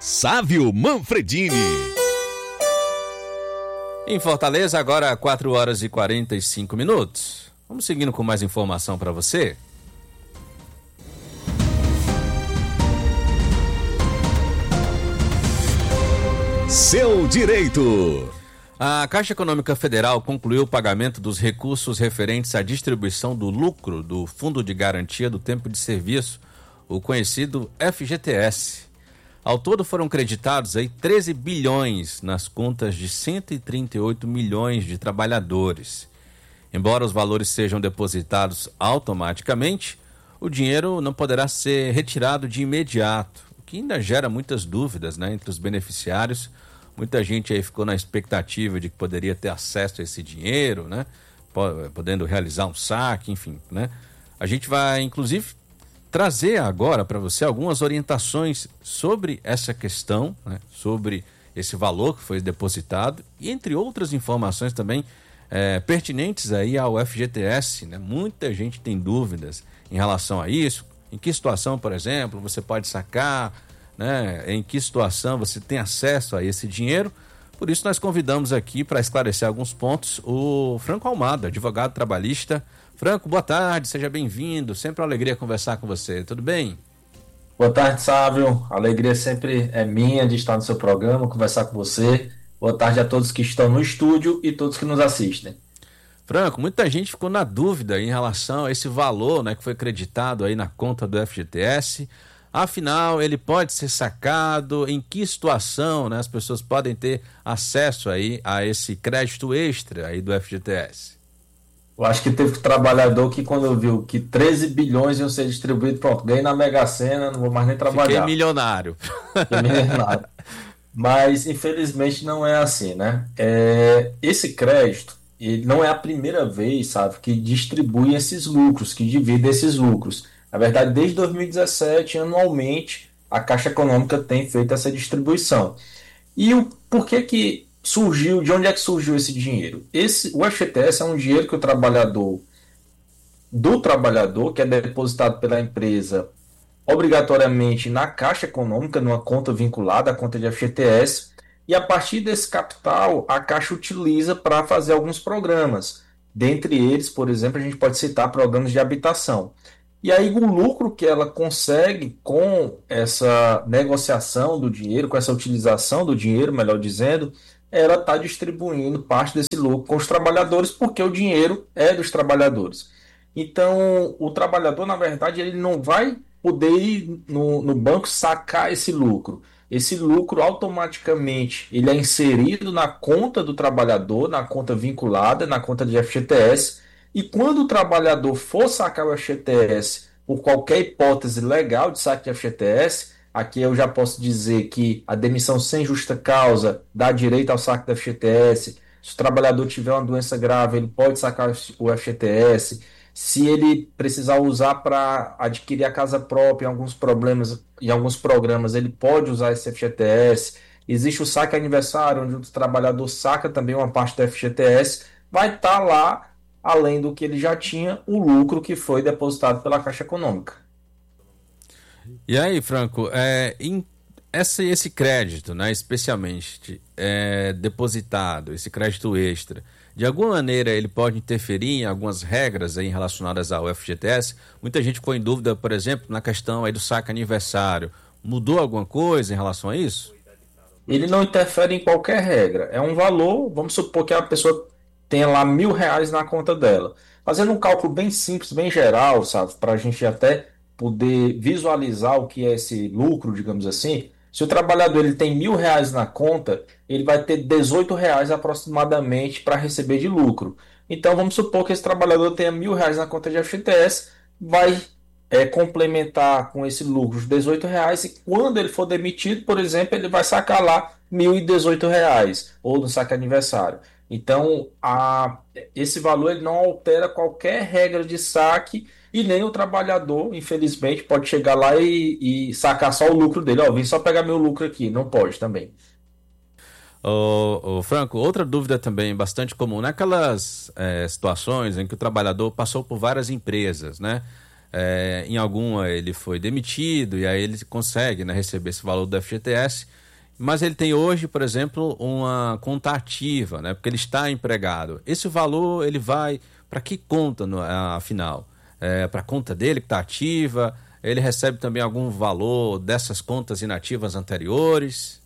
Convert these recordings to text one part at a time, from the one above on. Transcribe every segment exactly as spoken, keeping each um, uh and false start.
Sávio Manfredini. Em Fortaleza, agora quatro horas e quarenta e cinco minutos. Vamos seguindo com mais informação para você. Seu direito. A Caixa Econômica Federal concluiu o pagamento dos recursos referentes à distribuição do lucro do Fundo de Garantia do Tempo de Serviço, o conhecido F G T S. Ao todo foram creditados aí treze bilhões nas contas de cento e trinta e oito milhões de trabalhadores. Embora os valores sejam depositados automaticamente, o dinheiro não poderá ser retirado de imediato, o que ainda gera muitas dúvidas, né, entre os beneficiários. Muita gente aí ficou na expectativa de que poderia ter acesso a esse dinheiro, né? Podendo realizar um saque, enfim, né? A gente vai, inclusive, trazer agora para você algumas orientações sobre essa questão, né? Sobre esse valor que foi depositado e entre outras informações também é, pertinentes aí ao F G T S, né? Muita gente tem dúvidas em relação a isso. Em que situação, por exemplo, você pode sacar, né? Em que situação você tem acesso a esse dinheiro? Por isso nós convidamos aqui para esclarecer alguns pontos o Franco Almada, advogado trabalhista. Franco, boa tarde, seja bem-vindo, sempre uma alegria conversar com você, tudo bem? Boa tarde, Sávio, a alegria sempre é minha de estar no seu programa, conversar com você. Boa tarde a todos que estão no estúdio e todos que nos assistem. Franco, muita gente ficou na dúvida em relação a esse valor, né, que foi creditado aí na conta do F G T S. Afinal, ele pode ser sacado? Em que situação, né, as pessoas podem ter acesso aí a esse crédito extra aí do F G T S? Eu acho que teve trabalhador que quando viu que treze bilhões iam ser distribuídos, pronto, ganhei na Mega Sena, não vou mais nem trabalhar. Fiquei milionário. Fiquei milionário. Mas, infelizmente, não é assim, né? É, esse crédito, ele não é a primeira vez, sabe, que distribui esses lucros, que divide esses lucros. Na verdade, desde dois mil e dezessete, anualmente, a Caixa Econômica tem feito essa distribuição. E o, por que que surgiu, de onde é que surgiu esse dinheiro? Esse, o F G T S é um dinheiro que o trabalhador, do trabalhador, que é depositado pela empresa obrigatoriamente na Caixa Econômica, numa conta vinculada à conta de F G T S, e a partir desse capital, a Caixa utiliza para fazer alguns programas. Dentre eles, por exemplo, a gente pode citar programas de habitação. E aí o lucro que ela consegue com essa negociação do dinheiro, com essa utilização do dinheiro, melhor dizendo, ela está distribuindo parte desse lucro com os trabalhadores, porque o dinheiro é dos trabalhadores. Então, o trabalhador, na verdade, ele não vai poder ir no, no banco sacar esse lucro. Esse lucro, automaticamente, ele é inserido na conta do trabalhador, na conta vinculada, na conta de F G T S, e quando o trabalhador for sacar o F G T S por qualquer hipótese legal de saque de F G T S, aqui eu já posso dizer que a demissão sem justa causa dá direito ao saque do F G T S. Se o trabalhador tiver uma doença grave, ele pode sacar o F G T S. Se ele precisar usar para adquirir a casa própria em alguns problemas, em alguns programas, ele pode usar esse F G T S. Existe o saque aniversário, onde o trabalhador saca também uma parte do F G T S. Vai estar lá, além do que ele já tinha, o lucro que foi depositado pela Caixa Econômica. E aí, Franco, é, em, esse, esse crédito, né, especialmente é, depositado, esse crédito extra, de alguma maneira ele pode interferir em algumas regras aí relacionadas ao F G T S? Muita gente ficou em dúvida, por exemplo, na questão aí do saque aniversário. Mudou alguma coisa em relação a isso? Ele não interfere em qualquer regra. É um valor, vamos supor que a pessoa tenha lá mil reais na conta dela. Fazendo um cálculo bem simples, bem geral, sabe, para a gente até poder visualizar o que é esse lucro, digamos assim. Se o trabalhador ele tem mil reais na conta, ele vai ter dezoito reais aproximadamente para receber de lucro. Então vamos supor que esse trabalhador tenha mil reais na conta de F G T S, vai é, complementar com esse lucro os dezoito reais, e quando ele for demitido, por exemplo, ele vai sacar lá mil e dezoito reais, ou no saque aniversário. Então a, esse valor ele não altera qualquer regra de saque. E nem o trabalhador, infelizmente, pode chegar lá e, e sacar só o lucro dele. Ó, vim só pegar meu lucro aqui. Não pode também. Ô, ô, Franco, outra dúvida também bastante comum, naquelas é, situações em que o trabalhador passou por várias empresas, né? é, em alguma ele foi demitido e aí ele consegue, né, receber esse valor do F G T S, mas ele tem hoje, por exemplo, uma conta ativa, né, porque ele está empregado. Esse valor ele vai para que conta, no, afinal? É, para a conta dele que está ativa? Ele recebe também algum valor dessas contas inativas anteriores?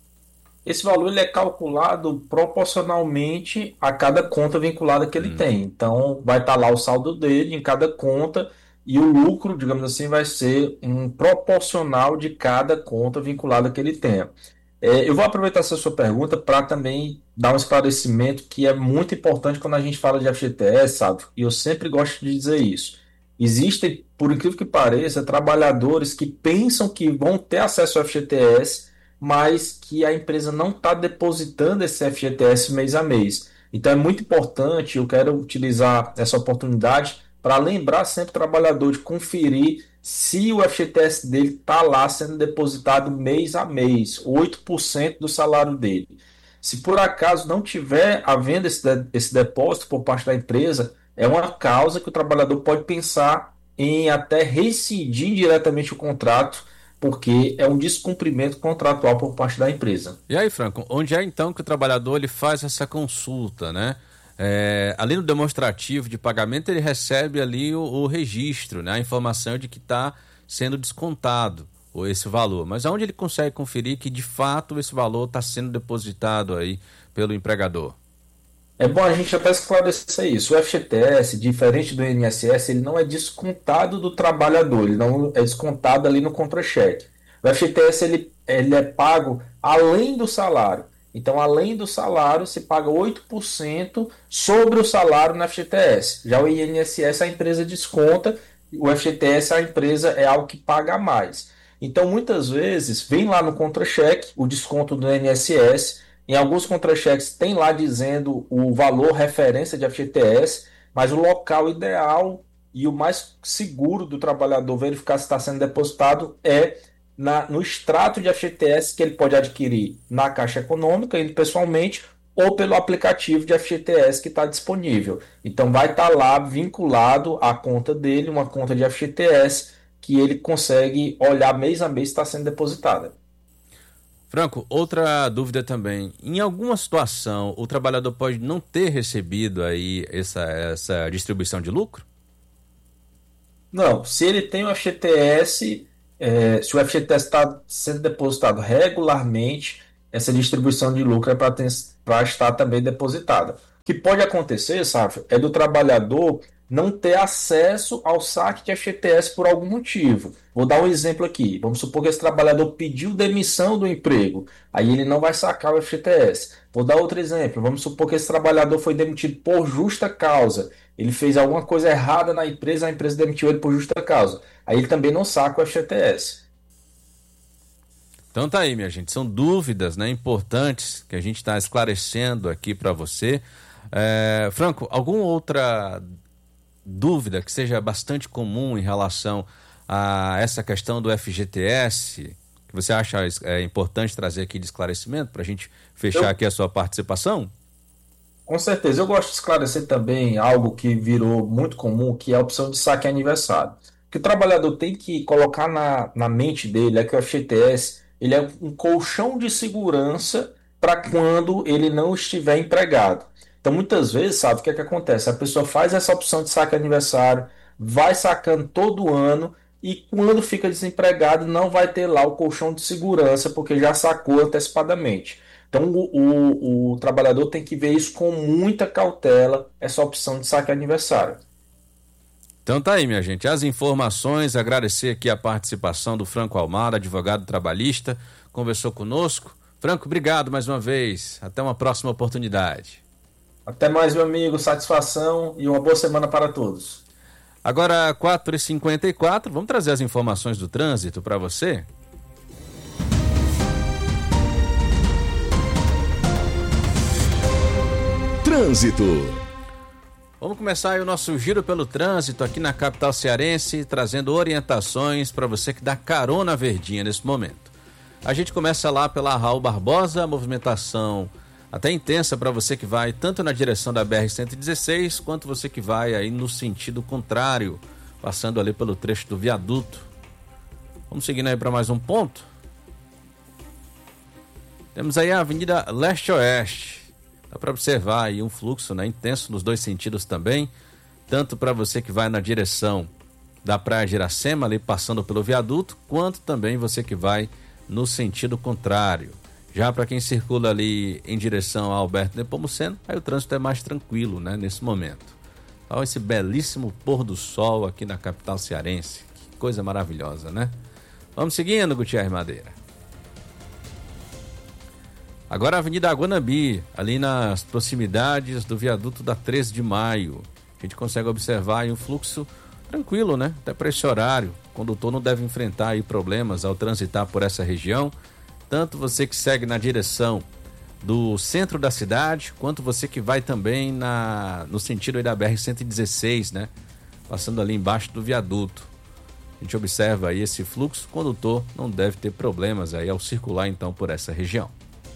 Esse valor ele é calculado proporcionalmente a cada conta vinculada que ele Hum. tem. Então, vai estar lá o saldo dele em cada conta e o lucro, digamos assim, vai ser um proporcional de cada conta vinculada que ele tenha. É, eu vou aproveitar essa sua pergunta para também dar um esclarecimento que é muito importante quando a gente fala de F G T S, sabe? E eu sempre gosto de dizer isso. Existem, por incrível que pareça, trabalhadores que pensam que vão ter acesso ao F G T S, mas que a empresa não está depositando esse F G T S mês a mês. Então é muito importante, eu quero utilizar essa oportunidade para lembrar sempre o trabalhador de conferir se o F G T S dele está lá sendo depositado mês a mês, oito por cento do salário dele. Se por acaso não tiver havendo esse, esse depósito por parte da empresa, é uma causa que o trabalhador pode pensar em até rescindir diretamente o contrato, porque é um descumprimento contratual por parte da empresa. E aí, Franco, onde é então que o trabalhador ele faz essa consulta, né? É, além do demonstrativo de pagamento, ele recebe ali o, o registro, né? A informação de que está sendo descontado esse valor. Mas aonde ele consegue conferir que de fato esse valor está sendo depositado aí pelo empregador? É bom a gente até esclarecer isso. O F G T S, diferente do I N S S, ele não é descontado do trabalhador, ele não é descontado ali no contra-cheque. O F G T S ele, ele é pago além do salário. Então, além do salário, se paga oito por cento sobre o salário no F G T S. Já o I N S S a empresa desconta, o F G T S a empresa é algo que paga mais. Então, muitas vezes, vem lá no contra-cheque o desconto do I N S S. Em alguns contra-cheques tem lá dizendo o valor referência de F G T S, mas o local ideal e o mais seguro do trabalhador verificar se está sendo depositado é na, no extrato de F G T S que ele pode adquirir na Caixa Econômica, indo pessoalmente, ou pelo aplicativo de F G T S que está disponível. Então vai estar tá lá vinculado à conta dele, uma conta de F G T S, que ele consegue olhar mês a mês se está sendo depositada. Franco, outra dúvida também. Em alguma situação, o trabalhador pode não ter recebido aí essa, essa distribuição de lucro? Não, se ele tem o F G T S, é, se o F G T S está sendo depositado regularmente, essa distribuição de lucro é para estar também depositada. O que pode acontecer, sabe, é do trabalhador não ter acesso ao saque de F G T S por algum motivo. Vou dar um exemplo aqui. Vamos supor que esse trabalhador pediu demissão do emprego. Aí ele não vai sacar o F G T S. Vou dar outro exemplo. Vamos supor que esse trabalhador foi demitido por justa causa. Ele fez alguma coisa errada na empresa, a empresa demitiu ele por justa causa. Aí ele também não saca o F G T S. Então tá aí, minha gente. São dúvidas, né, importantes que a gente está esclarecendo aqui para você. É, Franco, alguma outra dúvida que seja bastante comum em relação a essa questão do F G T S, que você acha é, importante trazer aqui de esclarecimento para a gente fechar eu, aqui a sua participação? Com certeza. Eu gosto de esclarecer também algo que virou muito comum, que é a opção de saque aniversário. O que o trabalhador tem que colocar na, na mente dele é que o F G T S ele é um colchão de segurança para quando ele não estiver empregado. Então, muitas vezes, sabe, o que é que acontece? A pessoa faz essa opção de saque aniversário, vai sacando todo ano e quando fica desempregado não vai ter lá o colchão de segurança porque já sacou antecipadamente. Então, o, o, o trabalhador tem que ver isso com muita cautela, essa opção de saque aniversário. Então tá aí, minha gente, as informações, agradecer aqui a participação do Franco Almada, advogado trabalhista, conversou conosco. Franco, obrigado mais uma vez, até uma próxima oportunidade. Até mais, meu amigo. Satisfação e uma boa semana para todos. Agora, quatro e cinquenta e quatro, vamos trazer as informações do trânsito para você? Trânsito. Vamos começar aí o nosso giro pelo trânsito aqui na capital cearense, trazendo orientações para você que dá carona verdinha nesse momento. A gente começa lá pela Raul Barbosa, a movimentação até intensa para você que vai tanto na direção da B R cento e dezesseis, quanto você que vai aí no sentido contrário, passando ali pelo trecho do viaduto. Vamos seguindo aí para mais um ponto. Temos aí a Avenida Leste-Oeste. Dá para observar aí um fluxo, né, intenso nos dois sentidos também, tanto para você que vai na direção da Praia de Iracema, ali passando pelo viaduto, quanto também você que vai no sentido contrário. Já para quem circula ali em direção a Alberto Nepomuceno, aí o trânsito é mais tranquilo, né, nesse momento. Olha esse belíssimo pôr do sol aqui na capital cearense. Que coisa maravilhosa, né? Vamos seguindo, Gutierre Madeira. Agora a Avenida Aguanabi, ali nas proximidades do viaduto da treze de maio. A gente consegue observar aí um fluxo tranquilo, né? Até para esse horário. O condutor não deve enfrentar aí problemas ao transitar por essa região. Tanto você que segue na direção do centro da cidade, quanto você que vai também na, no sentido aí da B R cento e dezesseis, né? Passando ali embaixo do viaduto. A gente observa aí esse fluxo, o condutor não deve ter problemas aí ao circular então por essa região.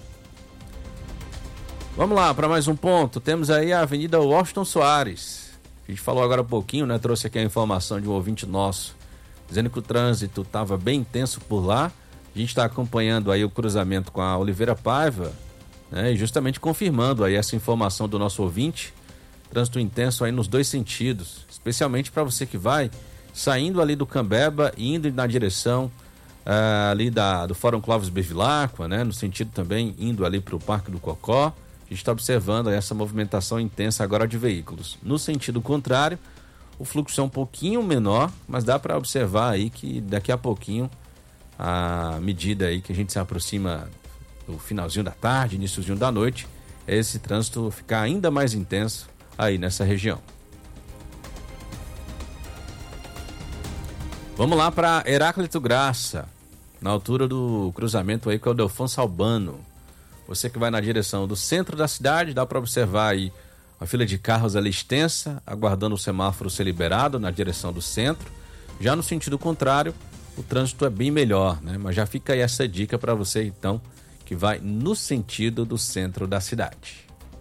Vamos lá para mais um ponto. Temos aí a Avenida Washington Soares. A gente falou agora um pouquinho, né? Trouxe aqui a informação de um ouvinte nosso, dizendo que o trânsito estava bem intenso por lá. A gente está acompanhando aí o cruzamento com a Oliveira Paiva, né? E justamente confirmando aí essa informação do nosso ouvinte. Trânsito intenso aí nos dois sentidos, especialmente para você que vai saindo ali do Cambeba e indo na direção uh, ali da, do Fórum Clóvis Bevilacqua, né? No sentido também indo ali para o Parque do Cocó. A gente está observando essa movimentação intensa agora de veículos. No sentido contrário, o fluxo é um pouquinho menor, mas dá para observar aí que daqui a pouquinho, à medida aí que a gente se aproxima do finalzinho da tarde, iniciozinho da noite, esse trânsito ficar ainda mais intenso aí nessa região. Vamos lá para Heráclito Graça, na altura do cruzamento aí com o Delfonso Albano. Você que vai na direção do centro da cidade, dá para observar aí a fila de carros ali extensa, aguardando o semáforo ser liberado na direção do centro. Já no sentido contrário, o trânsito é bem melhor, né? Mas já fica aí essa dica para você então que vai no sentido do centro da cidade.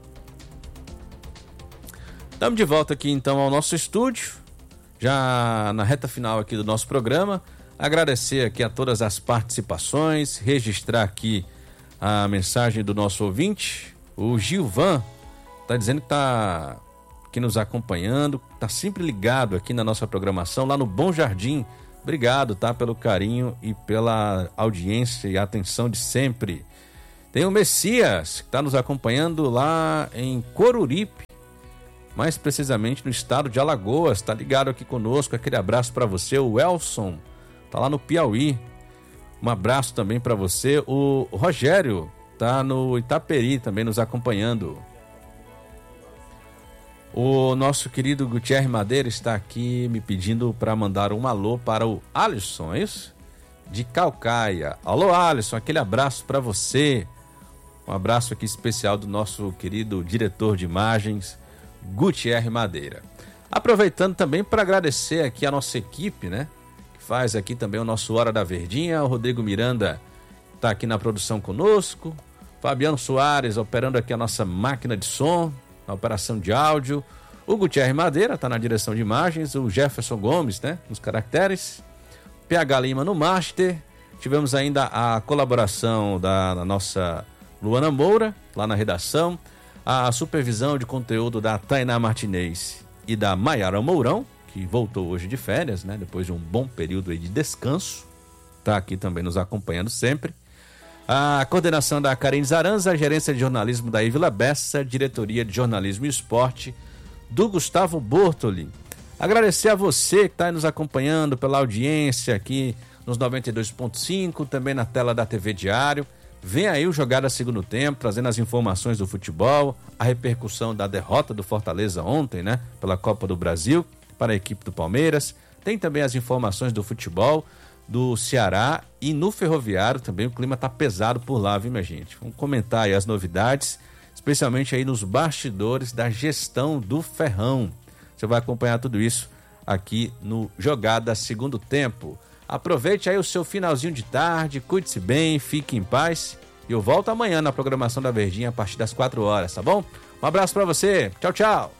Estamos de volta aqui então ao nosso estúdio, já na reta final aqui do nosso programa. Agradecer aqui a todas as participações, registrar aqui a mensagem do nosso ouvinte, o Gilvan, está dizendo que está aqui nos acompanhando, está sempre ligado aqui na nossa programação, lá no Bom Jardim. Obrigado, tá, pelo carinho e pela audiência e atenção de sempre. Tem o Messias, que está nos acompanhando lá em Coruripe, mais precisamente no estado de Alagoas, está ligado aqui conosco. Aquele abraço para você. O Elson, está lá no Piauí. Um abraço também para você. O Rogério tá no Itaperi também nos acompanhando. O nosso querido Gutierre Madeira está aqui me pedindo para mandar um alô para o Alisson, é isso? De Calcaia. Alô, Alisson, aquele abraço para você. Um abraço aqui especial do nosso querido diretor de imagens, Gutierre Madeira. Aproveitando também para agradecer aqui a nossa equipe, né? Faz aqui também o nosso Hora da Verdinha. O Rodrigo Miranda está aqui na produção conosco. Fabiano Soares operando aqui a nossa máquina de som, na operação de áudio. O Gutierre Madeira está na direção de imagens. O Jefferson Gomes, né, nos caracteres. P H Lima no master. Tivemos ainda a colaboração da, da nossa Luana Moura, lá na redação. A supervisão de conteúdo da Tainá Martinez e da Maiara Mourão, que voltou hoje de férias, né? Depois de um bom período aí de descanso, está aqui também nos acompanhando sempre. A coordenação da Karine Zaranza, a gerência de jornalismo da Ivila Bessa, diretoria de jornalismo e esporte do Gustavo Bortoli. Agradecer a você que está nos acompanhando pela audiência aqui nos noventa e dois ponto cinco, também na tela da T V Diário. Vem aí o Jogada Segundo Tempo, trazendo as informações do futebol, a repercussão da derrota do Fortaleza ontem, né? Pela Copa do Brasil, para a equipe do Palmeiras. Tem também as informações do futebol do Ceará e no Ferroviário também o clima tá pesado por lá, viu, minha gente? Vamos comentar aí as novidades, especialmente aí nos bastidores da gestão do Ferrão. Você vai acompanhar tudo isso aqui no Jogada Segundo Tempo. Aproveite aí o seu finalzinho de tarde, cuide-se bem, fique em paz. E eu volto amanhã na programação da Verdinha a partir das quatro horas, tá bom? Um abraço para você, tchau, tchau.